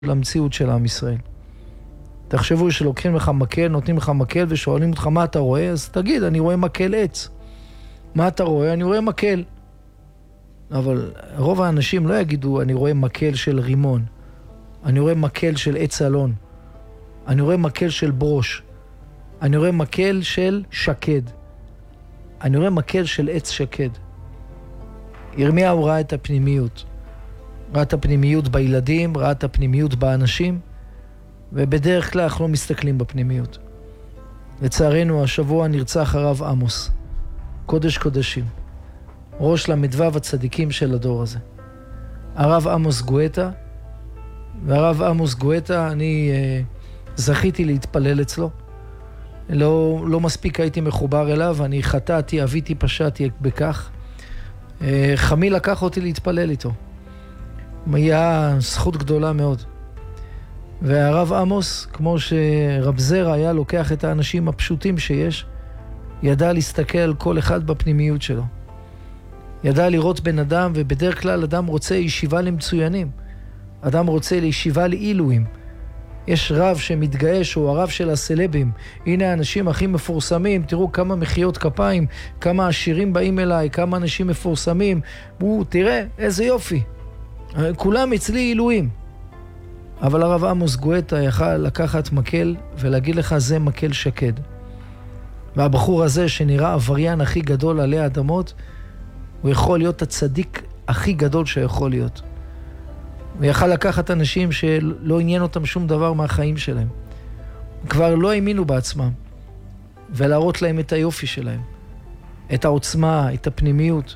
למציאות של עם ישראל. תחשבו שלוקחים לך מקל, נותנים לך מקל ושואלים אותך מה אתה רואה, אז תגיד, אני רואה מקל עץ. מה אתה רואה? אני רואה מקל. אבל רוב האנשים לא יגידו, אני רואה מקל של רימון. אני רואה מקל של עץ אלון. אני רואה מקל של ברוש. אני רואה מקל של שקד. אני רואה מקל של עץ שקד. ירמיהו ראה את הפנימיות. ראה את הפנימיות בילדים, ראה את הפנימיות באנשים, ובדרך כלל אנחנו לא מסתכלים בפנימיות. לצערנו, השבוע נרצח הרב עמוס, קודש קודשים, ראש למדבב הצדיקים של הדור הזה. הרב עמוס גואטה, והרב עמוס גואטה, אני זכיתי להתפלל אצלו. לא מספיק הייתי מחובר אליו, אני חטאתי, אביתי, פשעתי בכך. חמי לקח אותי להתפלל איתו. היה זכות גדולה מאוד. והרב עמוס, כמו שרב זרע היה לוקח את האנשים הפשוטים שיש, ידע להסתכל על כל אחד בפנימיות שלו. ידע לראות בן אדם, ובדרך כלל אדם רוצה ישיבה למצוינים. אדם רוצה לישיבה לעילויים. יש רב שמתגאה שהוא הרב של הסלבים. הנה האנשים הכי מפורסמים, תראו כמה מחיאות כפיים, כמה עשירים באים אליי, כמה אנשים מפורסמים. תראה, איזה יופי. כולם אצלי עילויים. אבל הרב עמוס גואטה יכל לקחת מקל ולהגיד לך, זה מקל שקד. והבחור הזה שנראה עבריין הכי גדול עלי האדמות, הוא יכול להיות הצדיק הכי גדול שיכול להיות. הוא יכל לקחת אנשים שלא עניין אותם שום דבר מהחיים שלהם. כבר לא האמינו בעצמם. ולהראות להם את היופי שלהם. את העוצמה, את הפנימיות.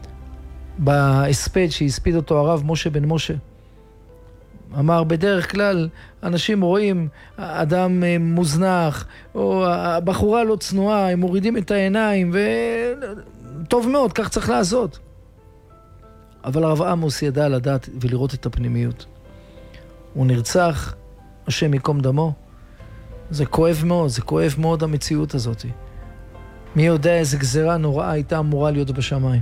בהספד שהספיד אותו הרב משה בן משה. אמר, בדרך כלל אנשים רואים אדם מוזנח, או הבחורה לא צנועה, הם מורידים את העיניים, וטוב מאוד, כך צריך לעשות. אבל הרב עמוס ידע לדעת ולראות את הפנימיות. הוא נרצח, השם יקום דמו. זה כואב מאוד, זה כואב מאוד המציאות הזאת. מי יודע איזה גזרה נוראה הייתה אמורה להיות בשמיים.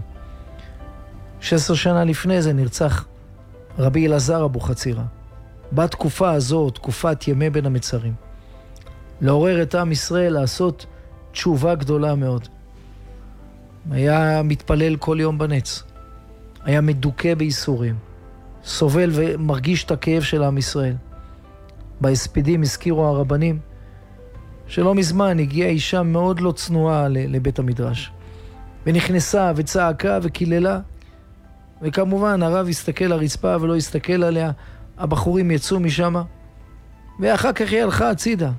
16 שנה לפני זה נרצח רבי אלעזר אבוחצירא. בתקופה הזו, תקופת ימי בין המצרים. לעורר את עם ישראל לעשות תשובה גדולה מאוד. היה מתפלל כל יום בנץ. היה מדוכא בייסורים. סובל ומרגיש את הכאב של עם ישראל. בהספדים הזכירו הרבנים שלא מזמן הגיעה אישה מאוד לא צנועה לבית המדרש. ונכנסה וצעקה וקיללה. וכמובן הרב הסתכל על הרצפה ולא הסתכל עליה. הבחורים יצאו משם. ואחר כך היא הלכה הצידה.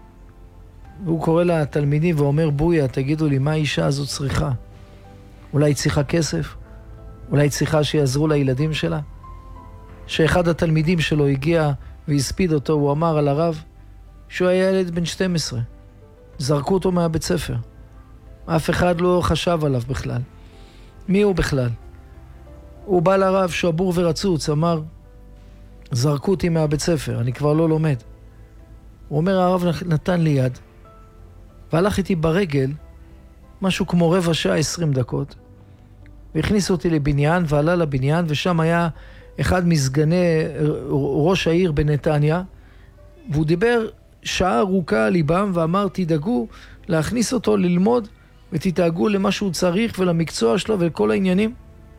והוא קורא לתלמידים ואומר, בויה, תגידו לי, מה האישה הזאת צריכה? אולי היא צריכה כסף? אולי היא צריכה שיעזרו לילדים שלה? שאחד התלמידים שלו הגיע והספיד אותו, הוא אמר על הרב שהוא היה ילד בן 12. זרקו אותו מהבית ספר. אף אחד לא חשב עליו בכלל. מי הוא בכלל? הוא בא לרב שבור ורצוץ, אמר, זרקו אותי מהבית ספר, אני כבר לא לומד. הוא אומר, הרב נתן לי יד, והלך איתי ברגל, משהו כמו רבע שעה, 20 דקות, והכניס אותי לבניין, ועלה לבניין, ושם היה אחד מסגני ראש העיר בנתניה, והוא דיבר שעה ארוכה על ליבם, ואמר, תדאגו להכניס אותו ללמוד, ותתאגו למה שהוא צריך, ולמקצוע שלו, ולכל העניינים.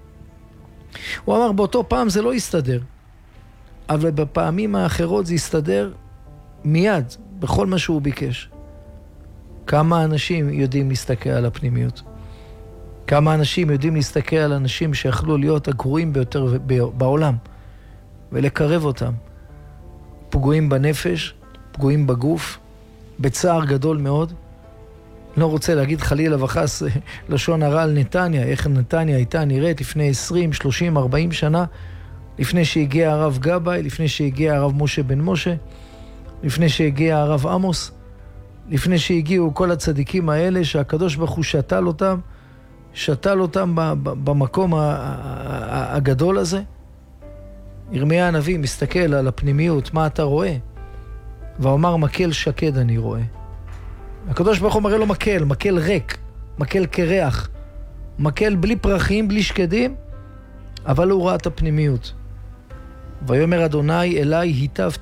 הוא אמר, באותו פעם זה לא יסתדר, אבל בפעמים האחרות זה יסתדר מיד, בכל מה שהוא ביקש. כמה אנשים יודעים להסתכל על הפנימיות? כמה אנשים יודעים להסתכל על אנשים שיכלו להיות הגרועים ביותר בעולם, ולקרב אותם? פגועים בנפש, פגועים בגוף, בצער גדול מאוד. לא רוצה להגיד חלילה וחס לשון הרע על נתניה, איך נתניה הייתה נראית לפני 20, 30, 40 שנה, לפני שהגיע הרב גבאי, לפני שהגיע הרב משה בן משה, לפני שהגיע הרב עמוס, לפני שהגיעו כל הצדיקים האלה שהקדוש ברוך הוא שתל אותם במקום הגדול הזה. ירמיה הנביא מסתכל על הפנימיות, מה אתה רואה? ואומר, מקל שקד אני רואה. הקדוש ברוך הוא מראה לו מקל ריק, מקל קרח, מקל בלי פרחים, בלי שקדים, אבל הוא ראה את הפנימיות. ויאמר אדוני אלי היטבת